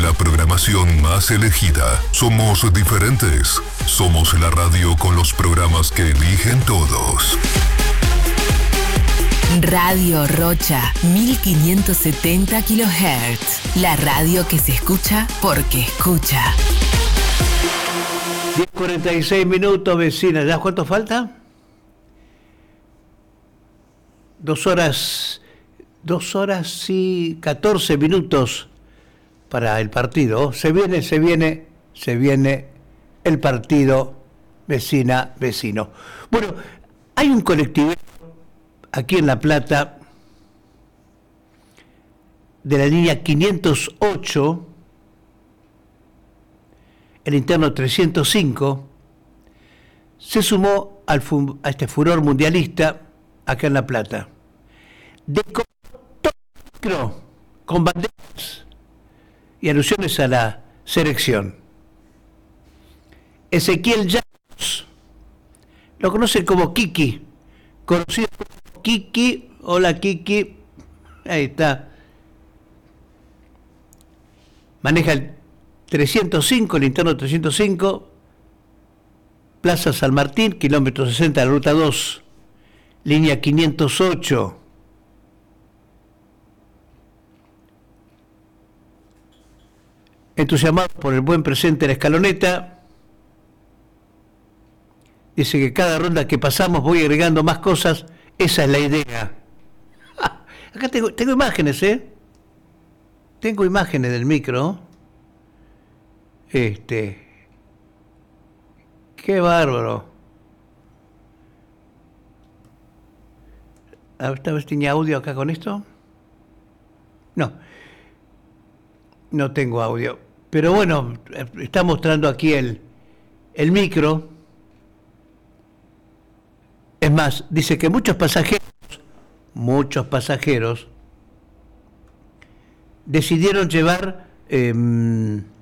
la programación más elegida. Somos diferentes. Somos la radio con los programas que eligen todos. Radio Rocha, 1570 kHz. La radio que se escucha porque escucha. 10:46 minutos, vecina. ¿Ya cuánto falta? 2 horas y 14 minutos para el partido. Se viene el partido, vecina, vecino. Bueno, hay un colectivo aquí en La Plata de la línea 508, el interno 305, se sumó a este furor mundialista acá en La Plata. Con banderas y alusiones a la selección. Ezequiel Llanos, lo conocen como Kiki, conocido como Kiki. Hola Kiki, ahí está. Maneja el 305, el interno 305, Plaza San Martín, kilómetro 60 de la ruta 2, línea 508. Entusiasmado por el buen presente de la escaloneta, dice que cada ronda que pasamos voy agregando más cosas. Esa es la idea. Acá tengo imágenes, tengo imágenes del micro. Qué bárbaro. ¿Esta vez tenía audio acá con esto? No tengo audio. Pero bueno, está mostrando aquí el micro. Es más, dice que muchos pasajeros decidieron llevar